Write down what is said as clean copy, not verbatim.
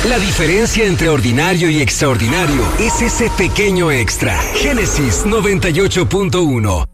La diferencia entre ordinario y extraordinario es ese pequeño extra. Génesis 98.1.